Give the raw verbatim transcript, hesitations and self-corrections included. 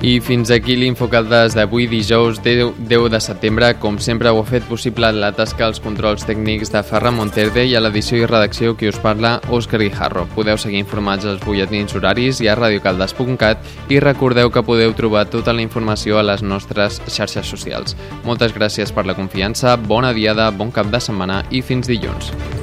I fins aquí l'Infocaldes d'avui, dijous deu de setembre. Com sempre, ho ha fet possible la tasca als controls tècnics de Ferran Monterde i a l'edició i redacció qui us parla, Òscar Guijarro. Podeu seguir informats als butlletins horaris i a radiocaldes punt cat i recordeu que podeu trobar tota la informació a les nostres xarxes socials. Moltes gràcies per la confiança, bona diada, bon cap de setmana i fins dilluns.